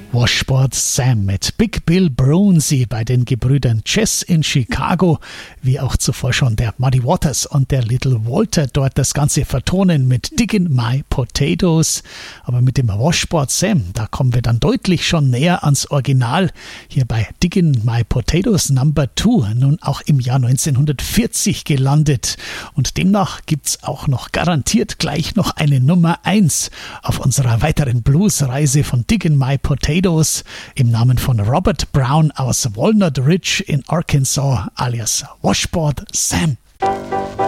Washboard Sam mit Big Bill Broonzy bei den Gebrüdern Chess in Chicago, wie auch zuvor schon der Muddy Waters und der Little Walter dort das Ganze vertonen mit Diggin' My Potatoes. Aber mit dem Washboard Sam, da kommen wir dann deutlich schon näher ans Original. Hier bei Diggin' My Potatoes Number 2, nun auch im Jahr 1940 gelandet. Und demnach gibt's auch noch garantiert gleich noch eine Nummer 1 auf unserer weiteren Bluesreise von Diggin' My Potatoes im Namen von Robert Brown aus Walnut Ridge in Arkansas alias Washboard Sam.